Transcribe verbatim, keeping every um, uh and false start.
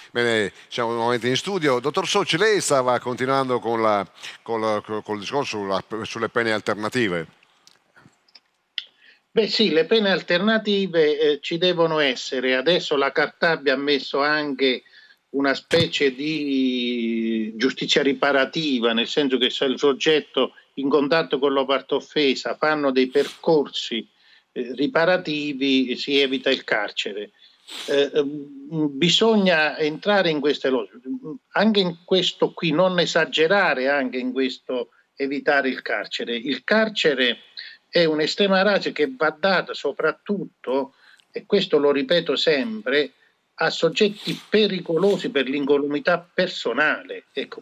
Bene, siamo nuovamente in studio. Dottor Soci, lei stava continuando con, la, con, la, col discorso sulla, sulle pene alternative. Beh sì, le pene alternative eh, ci devono essere. Adesso la Cartabia ha messo anche una specie di giustizia riparativa, nel senso che se il soggetto in contatto con la parte offesa fanno dei percorsi eh, riparativi, si evita il carcere. Eh, bisogna entrare in queste logiche, anche in questo qui, non esagerare anche in questo evitare il carcere. Il carcere è un'estrema ratio che va data soprattutto, e questo lo ripeto sempre, a soggetti pericolosi per l'incolumità personale. Ecco,